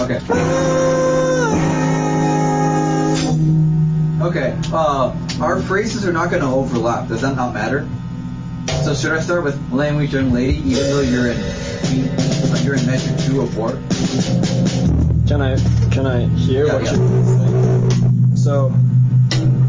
Okay. Okay. Our phrases are not going to overlap. Does that not matter? So should I start with language, young lady, even though you're in measure 2 of 4? Can I hear what you're saying? So